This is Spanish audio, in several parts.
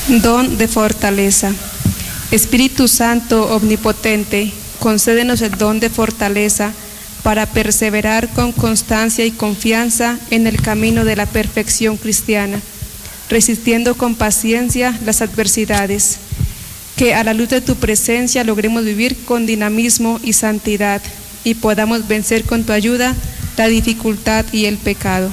Don de fortaleza. Espíritu Santo omnipotente, concédenos el don de fortaleza para perseverar con constancia y confianza en el camino de la perfección cristiana, resistiendo con paciencia las adversidades, que a la luz de tu presencia logremos vivir con dinamismo y santidad y podamos vencer con tu ayuda la dificultad y el pecado.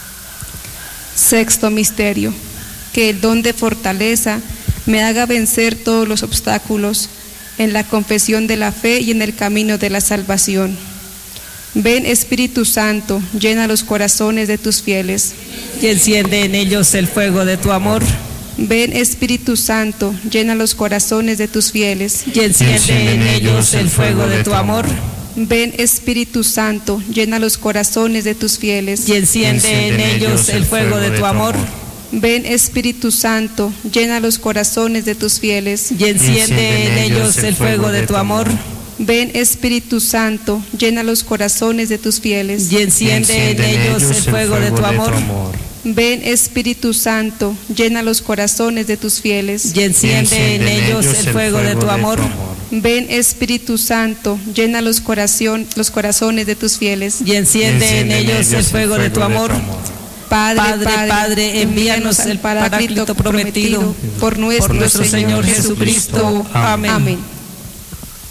Sexto misterio, que el don de fortaleza me haga vencer todos los obstáculos en la confesión de la fe y en el camino de la salvación. Ven, Espíritu Santo, llena los corazones de tus fieles y enciende en ellos el fuego de tu amor. Ven, Espíritu Santo, llena los corazones de tus fieles y enciende en ellos el fuego de tu amor. Ven, Espíritu Santo, llena los corazones de tus fieles y enciende en ellos el fuego de tu amor. Ven, Espíritu Santo, llena los corazones de tus fieles y enciende en ellos el fuego de tu amor. Ven, Espíritu Santo, llena los corazones de tus fieles y enciende en ellos el fuego de tu amor. Ven, Espíritu Santo, llena los corazones de tus fieles y enciende en ellos el fuego de tu amor. Ven, Espíritu Santo, llena los corazones de tus fieles y enciende en ellos el fuego de tu amor. Padre, envíanos el Paráclito prometido por nuestro Señor Jesucristo. Amén.